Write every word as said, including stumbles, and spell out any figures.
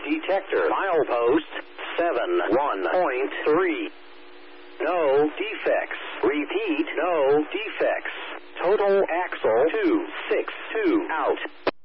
detector. Milepost seven one point three. No defects. Repeat, no defects. Total axle two six two out.